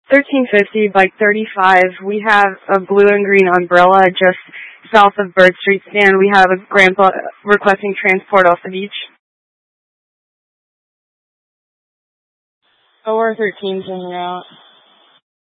1350, bike 35. We have a blue and green umbrella just south of Bird Street stand. We have a grandpa requesting transport off the beach. OR 13's en route.